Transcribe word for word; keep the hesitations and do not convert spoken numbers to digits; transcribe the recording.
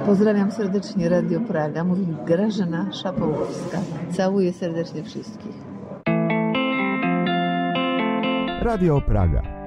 Pozdrawiam serdecznie Radio Praga, mówi Grażyna Szapołowska. Całuję serdecznie wszystkich. Radio Praga.